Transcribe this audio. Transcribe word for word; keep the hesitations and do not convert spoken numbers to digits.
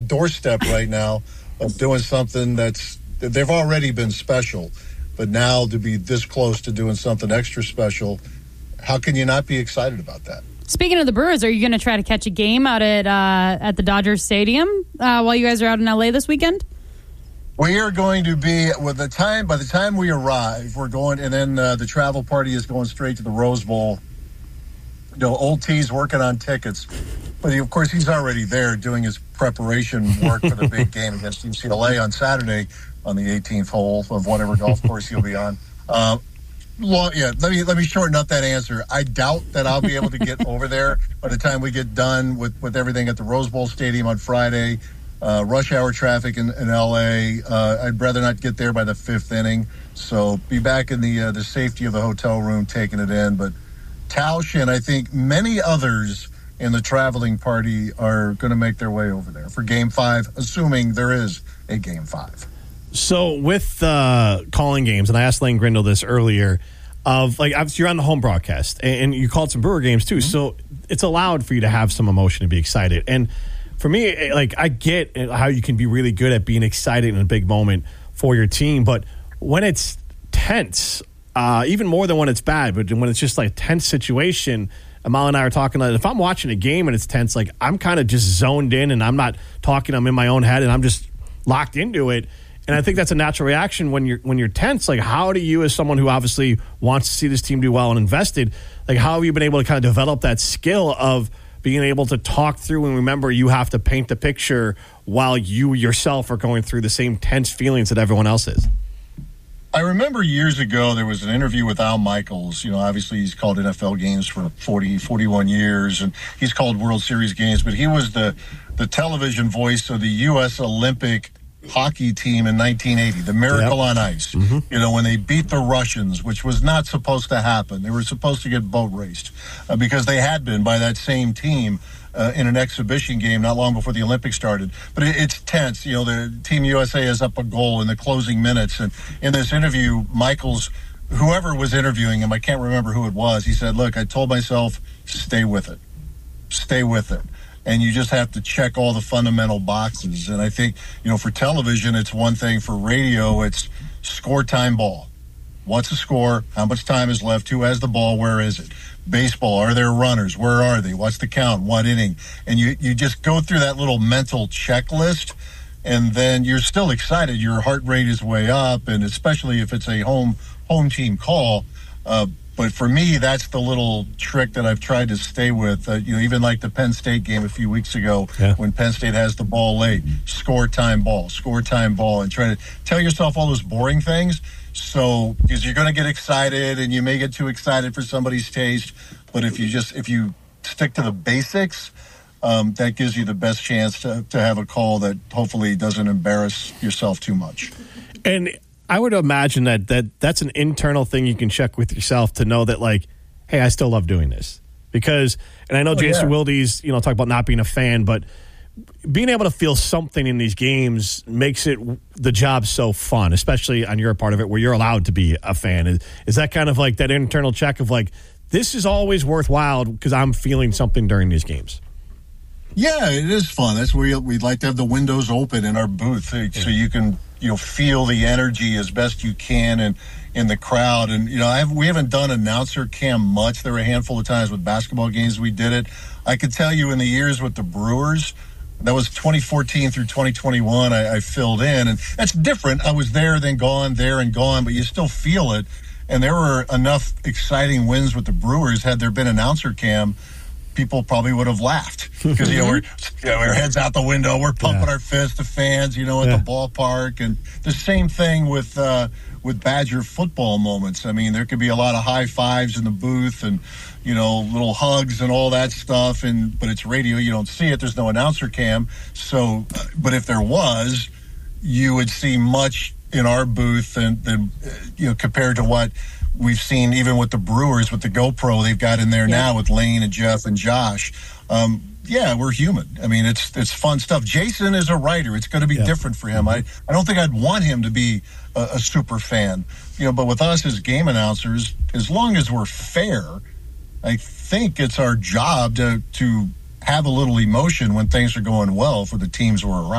doorstep right now of doing something that's, they've already been special, but now to be this close to doing something extra special, how can you not be excited about that? Speaking of the Brewers, are you going to try to catch a game out at uh, at the Dodgers Stadium uh, while you guys are out in L A this weekend? We are going to be, with the time, by the time we arrive, we're going, and then uh, the travel party is going straight to the Rose Bowl. You know, Old T's working on tickets. But, he, of course, he's already there doing his preparation work for the big game against U C L A on Saturday on the eighteenth hole of whatever golf course he'll be on. Uh, long, yeah, let me let me shorten up that answer. I doubt that I'll be able to get over there by the time we get done with, with everything at the Rose Bowl Stadium on Friday. Uh, rush hour traffic in, in L A. Uh, I'd rather not get there by the fifth inning. So be back in the uh, the safety of the hotel room taking it in. But Tausch and I think many others in the traveling party are going to make their way over there for Game Five, assuming there is a Game Five. So with uh, calling games, and I asked Lane Grindle this earlier, of like obviously you're on the home broadcast, and, and you called some Brewer games too, mm-hmm. so it's allowed for you to have some emotion and be excited. And for me, like I get how you can be really good at being excited in a big moment for your team, but when it's tense, uh, even more than when it's bad, but when it's just like a tense situation, Amal and I are talking, like, if I'm watching a game and it's tense, like I'm kind of just zoned in and I'm not talking, I'm in my own head and I'm just locked into it. And I think that's a natural reaction when you're when you're tense. Like, how do you, as someone who obviously wants to see this team do well and invested, like how have you been able to kind of develop that skill of being able to talk through and remember you have to paint the picture while you yourself are going through the same tense feelings that everyone else is? I remember years ago there was an interview with Al Michaels. You know, obviously he's called N F L games for forty, forty-one years, and he's called World Series games, but he was the, the television voice of the U S Olympic hockey team in nineteen eighty, the Miracle yep. on Ice. Mm-hmm. You know, when they beat the Russians, which was not supposed to happen. They were supposed to get boat raced uh, because they had been by that same team uh, in an exhibition game not long before the Olympics started. But it, it's tense. You know, the Team U S A is up a goal in the closing minutes. And in this interview, Michaels, whoever was interviewing him, I can't remember who it was, he said, look, I told myself, stay with it. Stay with it. And you just have to check all the fundamental boxes. And I think, you know, for television, it's one thing. For radio, it's score time ball. What's the score? How much time is left? Who has the ball? Where is it? Baseball, are there runners? Where are they? What's the count? What inning? And you, you just go through that little mental checklist, and then you're still excited. Your heart rate is way up, and especially if it's a home home team call. Uh, But for me, that's the little trick that I've tried to stay with. Uh, you know, even like the Penn State game a few weeks ago, yeah. when Penn State has the ball late, score time ball, score time ball, and try to tell yourself all those boring things. So, because you're going to get excited, and you may get too excited for somebody's taste. But if you just if you stick to the basics, um, that gives you the best chance to to have a call that hopefully doesn't embarrass yourself too much. And I would imagine that, that that's an internal thing you can check with yourself to know that, like, hey, I still love doing this. Because, and I know oh, Jason yeah. Wilde's, you know, talk about not being a fan, but being able to feel something in these games makes it the job so fun, especially on your part of it where you're allowed to be a fan. Is, is that kind of like that internal check of, like, this is always worthwhile because I'm feeling something during these games? Yeah, it is fun. That's where we'd like to have the windows open in our booth so yeah. you can, you know, feel the energy as best you can and in the crowd. And, you know, I have, we haven't done announcer cam much. There were a handful of times with basketball games we did it. I could tell you in the years with the Brewers, that was twenty fourteen through twenty twenty-one, I, I filled in. And that's different. I was there, then gone, there and gone, but you still feel it. And there were enough exciting wins with the Brewers. Had there been announcer cam, people probably would have laughed because, you know, we're, you know, our heads out the window. We're pumping yeah. our fists to fans, you know, at yeah. the ballpark. And the same thing with uh, with Badger football moments. I mean, there could be a lot of high fives in the booth and, you know, little hugs and all that stuff. And but it's radio. You don't see it. There's no announcer cam. So, uh, but if there was, you would see much in our booth and, and uh, you know, compared to what we've seen even with the Brewers with the GoPro they've got in there yeah. now with Lane and Jeff and Josh. Um, yeah, we're human. I mean, it's it's fun stuff. Jason is a writer. It's going to be yeah. different for him. I, I don't think I'd want him to be a, a super fan, you know. But with us as game announcers, as long as we're fair, I think it's our job to to have a little emotion when things are going well for the teams we're around.